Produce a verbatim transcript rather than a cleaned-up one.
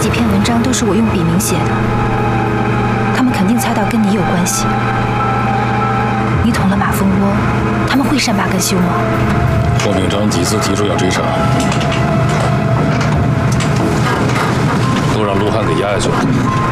几篇文章都是我用笔名写的，他们肯定猜到跟你有关系。你捅了马蜂窝，他们会善罢甘休吗？ 骆秉章几次提出要追查，都让陆汉给压下去了。